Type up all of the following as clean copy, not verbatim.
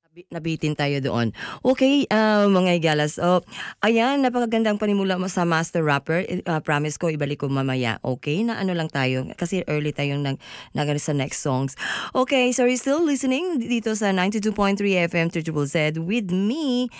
Nabitin tayo doon. Okay, mga igalas. So, ayan, napakagandang panimula mo sa Master Rapper. Promise ko, ibalik ko mamaya. Okay, na ano lang tayo. Kasi early tayong sa next songs. Okay, so you're still listening dito sa 92.3 FM Triple Z with me.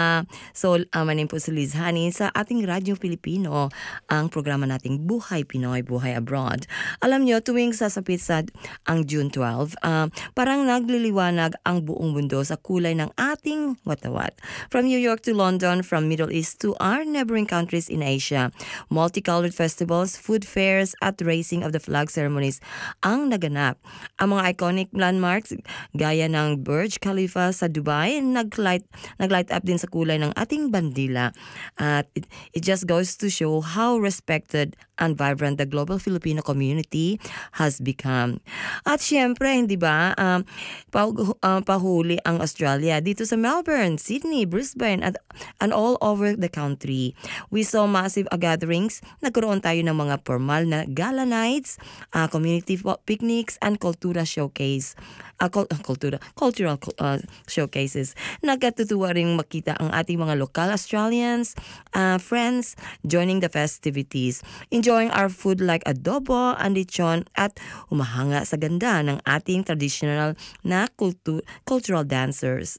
My name po si Liz Hani sa ating Radyo Pilipino. Ang programa nating Buhay Pinoy, Buhay Abroad. Alam nyo, tuwing sasapit sa ang June 12, parang nagliliwanag ang buong mundo sa kulay ng ating watawat. From New York to London, from Middle East to our neighboring countries in Asia, multicolored festivals, food fairs, at raising of the flag ceremonies ang naganap. Ang mga iconic landmarks gaya ng Burj Khalifa sa Dubai, naglight up din sa kulay ng ating bandila. At it just goes to show how respected and vibrant the global Filipino community has become. At syempre, hindi ba, pahuli ang Australia dito sa Melbourne, Sydney, Brisbane, and all over the country. We saw massive gatherings. Nagkaroon tayo ng mga formal na gala nights, community picnics, and cultural showcase. Cultural showcases. Nagkatutuwa rin makita ang ating mga local Australians, friends, joining the festivities. Enjoying our food like adobo and lechon at humahanga sa ganda ng ating traditional na cultural dances.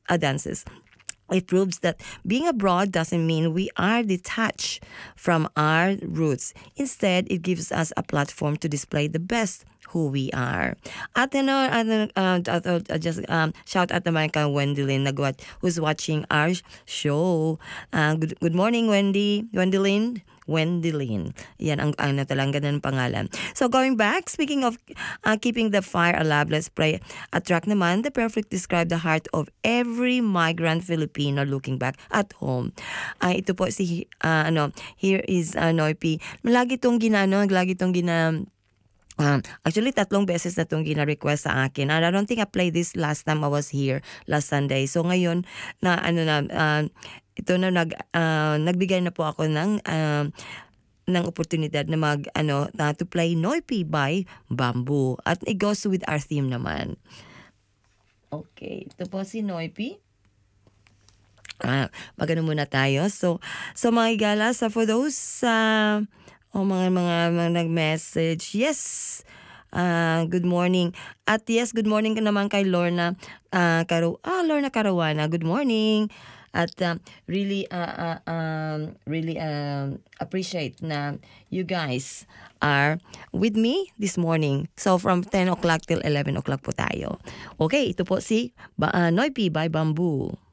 It proves that being abroad doesn't mean we are detached from our roots. Instead, it gives us a platform to display the best who we are. At just shout out naman kay Wendy Lynn who's watching our show. Good morning, Wendy Lynn. Yan ang talaga ng pangalan. So going back, speaking of keeping the fire alive, let's play a track naman that perfectly describe the heart of every migrant Filipino looking back at home. Ito po here is Noypi. Lagi tong actually, 3 beses na itong gina-request sa akin. I don't think I played this last time I was here, last Sunday. So ngayon, nagbigay na po ako ng oportunidad na to play Noypi by Bamboo. At it goes with our theme naman. Okay, ito po si Noypi. Magano muna tayo. So mga igalas, for those mga nag-message. Yes. Good morning. At yes, good morning ka naman kay Lorna Lorna Caruana. Good morning. At really appreciate na you guys are with me this morning. So from 10 o'clock till 11 o'clock po tayo. Okay, ito po si Noypi by Bamboo.